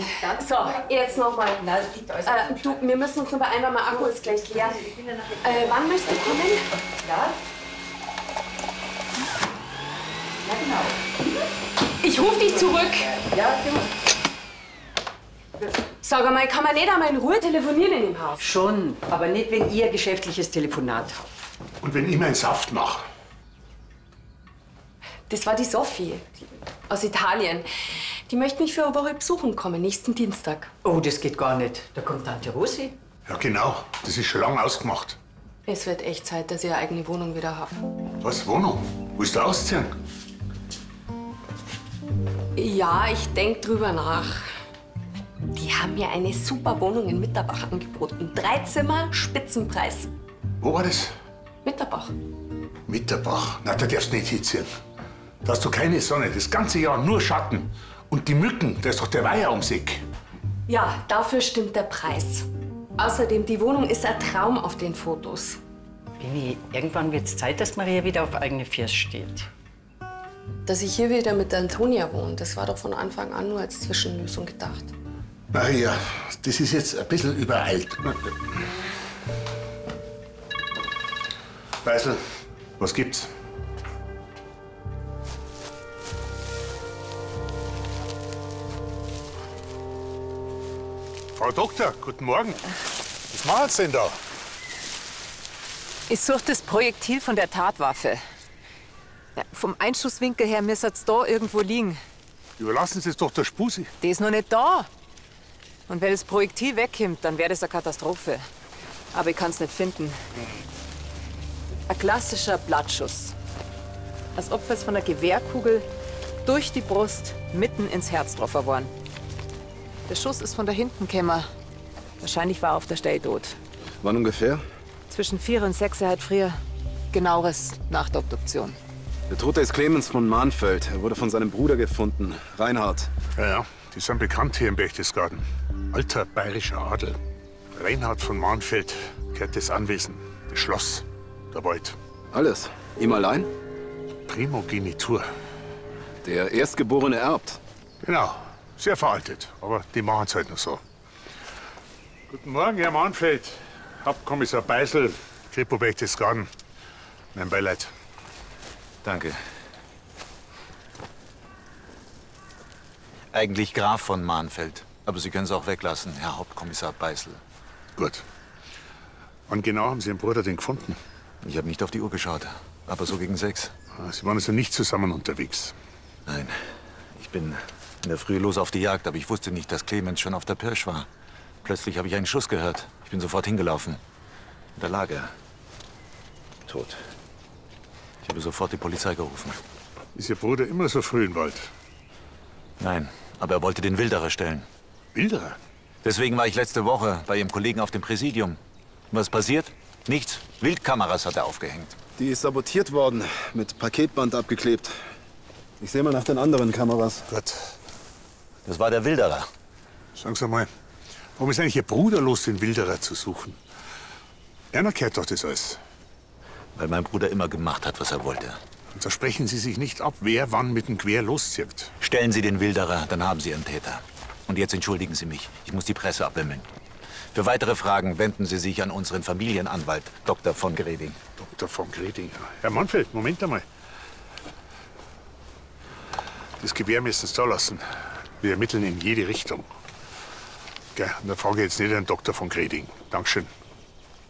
So, jetzt nochmal. Du, wir müssen uns noch bei einmal mal Akku ist gleich leer. Wann möchtest du kommen? Ja? Ja, genau. Ich rufe dich zurück. Ja, Sag mal, kann man nicht einmal in Ruhe telefonieren in dem Haus? schon, aber nicht, wenn ihr geschäftliches Telefonat habt. Und wenn ich meinen Saft mache? Das war die Sophie aus Italien. Die möchte mich für eine Woche besuchen kommen, nächsten Dienstag. Oh, das geht gar nicht. Da kommt Tante Rosi. Ja, genau. Das ist schon lange ausgemacht. Es wird echt Zeit, dass ich eine eigene Wohnung wieder habe. Was, Wohnung? Willst du ausziehen? Ja, ich denk drüber nach. Die haben mir eine super Wohnung in Mitterbach angeboten. 3 Zimmer, Spitzenpreis. Wo war das? Mitterbach. Mitterbach. Na, da darfst du nicht hinziehen. Da hast du keine Sonne, das ganze Jahr nur Schatten. Und die Mücken, da ist doch der Weiher ums Eck. Ja, dafür stimmt der Preis. Außerdem, die Wohnung ist ein Traum auf den Fotos. Bini, irgendwann wird's Zeit, dass Maria wieder auf eigene Füße steht. Dass ich hier wieder mit der Antonia wohne, das war doch von Anfang an nur als Zwischenlösung gedacht. Maria, das ist jetzt ein bisschen übereilt. Beisel, was gibt's? Frau Doktor, guten Morgen. Was machen Sie denn da? Ich suche das Projektil von der Tatwaffe. Ja, vom Einschusswinkel her müsste es da irgendwo liegen. Überlassen Sie es doch der Spusi. Der ist noch nicht da. Und wenn das Projektil wegkommt, dann wäre das eine Katastrophe. Aber ich kann es nicht finden. Ein klassischer Blattschuss. Als ob es von der Gewehrkugel durch die Brust mitten ins Herz getroffen worden. Der Schuss ist von da hinten gekommen. Wahrscheinlich war er auf der Stelle tot. Wann ungefähr? Zwischen 4 und 6 halt früher. Genaueres nach der Obduktion. Der Tote ist Clemens von Mahnfeld. Er wurde von seinem Bruder gefunden, Reinhard. Ja, die sind bekannt hier im Berchtesgaden. Alter bayerischer Adel. Reinhard von Mahnfeld gehört das Anwesen, das Schloss, der Wald. Alles. Ihm allein? Primogenitur. Der Erstgeborene erbt. Genau, sehr veraltet, aber die machen es halt noch so. Guten Morgen, Herr Mahnfeld. Hauptkommissar Beisel, Kripo Berchtesgaden. Mein Beileid. Danke. Eigentlich Graf von Mahnfeld. Aber Sie können es auch weglassen, Herr Hauptkommissar Beisel. Gut. Wann genau haben Sie Ihren Bruder denn gefunden? Ich habe nicht auf die Uhr geschaut, aber so gegen 6. Sie waren also nicht zusammen unterwegs. Nein, ich bin in der Früh los auf die Jagd, aber ich wusste nicht, dass Clemens schon auf der Pirsch war. Plötzlich habe ich einen Schuss gehört. Ich bin sofort hingelaufen. Da lag er. Tot. Ich habe sofort die Polizei gerufen. Ist Ihr Bruder immer so früh im Wald? Nein, aber er wollte den Wilderer stellen. Wilderer? Deswegen war ich letzte Woche bei Ihrem Kollegen auf dem Präsidium. Was passiert? Nichts. Wildkameras hat er aufgehängt. Die ist sabotiert worden, mit Paketband abgeklebt. Ich sehe mal nach den anderen Kameras. Gut. Das war der Wilderer. Sagen Sie mal, warum ist eigentlich Ihr Bruder los, den Wilderer zu suchen? Einer kennt doch das alles. Weil mein Bruder immer gemacht hat, was er wollte. Und da sprechen Sie sich nicht ab, wer wann mit dem Quer loszieht. Stellen Sie den Wilderer, dann haben Sie Ihren Täter. Und jetzt entschuldigen Sie mich. Ich muss die Presse abwimmeln. Für weitere Fragen wenden Sie sich an unseren Familienanwalt, Dr. von Greding. Dr. von Greding. Herr Mahnfeld, Moment einmal. Das Gewehr müssen Sie da lassen. Wir ermitteln in jede Richtung. Gell, und da frage ich jetzt nicht den Dr. von Greding. Dankeschön.